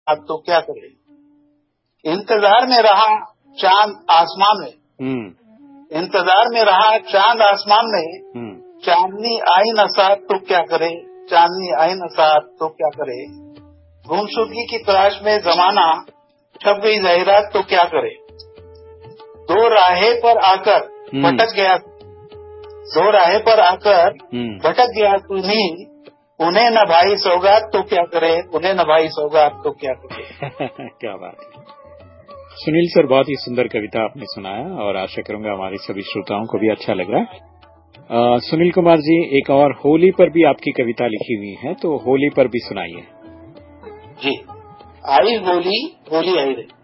अब तो क्या करे। इंतजार में रहा चांद आसमान में, इंतजार में रहा चांद आसमान में, चांदनी आई न साथ तो क्या करे, चांदनी आई न साथ तो क्या करे। गुमशुदगी की तलाश में जमाना, छप गई जाहिरात तो क्या करे। दो राहे पर आकर भटक गया, दो राहे पर आकर भटक गया तुम्ही, उन्हें न भाई सौगात तो क्या करे, उन्हें न भाई सौगात तो क्या करे। क्या बात है सुनील सर, बहुत ही सुंदर कविता आपने सुनाया और आशा करूंगा हमारे सभी श्रोताओं को भी अच्छा लग रहा है। सुनील कुमार जी, एक और होली पर भी आपकी कविता लिखी हुई है, तो होली पर भी सुनाइए। जी, आई होली, होली आई रे।